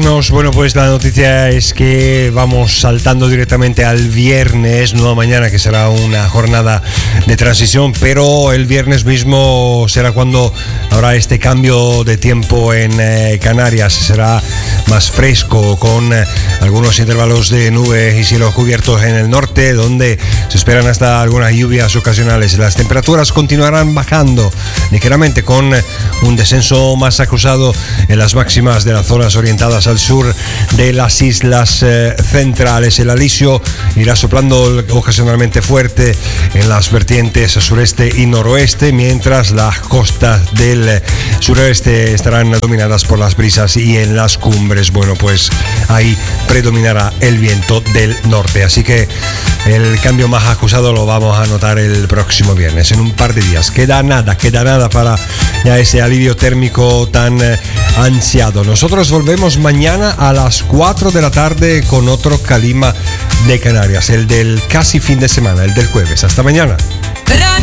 menos, bueno, pues la noticia es que vamos saltando directamente al viernes, nueva mañana, que será una jornada de transición, pero el viernes mismo será cuando habrá este cambio de tiempo en Canarias. Será más fresco, con algunos intervalos de nubes y cielos cubiertos en el norte, donde se esperan hasta algunas lluvias ocasionales. Las temperaturas continuarán bajando ligeramente, con un descenso más acusado en las máximas de las zonas orientadas al sur de las islas centrales. El alisio irá soplando ocasionalmente fuerte en las vertientes sureste y noroeste, mientras las costas del suroeste estarán dominadas por las brisas, y en las cumbres, bueno, pues ahí predominará el viento del norte. Así que el cambio más acusado lo vamos a notar el próximo viernes, en un par de días. Queda nada para ya ese alivio térmico tan ansiado. Nosotros volvemos mañana a las 4 de la tarde con otro Calima de Canarias, el del casi fin de semana, el del jueves. Hasta mañana.